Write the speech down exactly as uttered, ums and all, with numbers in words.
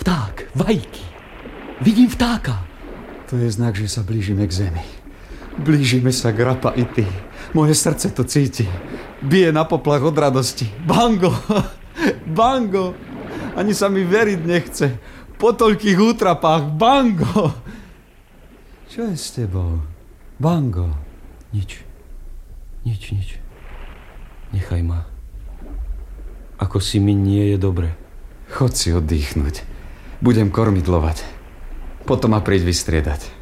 Vták, vajky. Vidím vtáka. To je znak, že sa blížime k zemi. Blížime sa k Rapa-Iti. Moje srdce to cíti. Bije na poplach od radosti. Bango! Bango! Ani sa mi veriť nechce. Po toľkých útrapách. Bango! Čo je s tebou? Bango? Nič. Nič, nič. Nechaj ma. Ako si mi nie je dobre. Chod si oddychnúť. Budem kormidlovať. Potom ma príď vystriedať.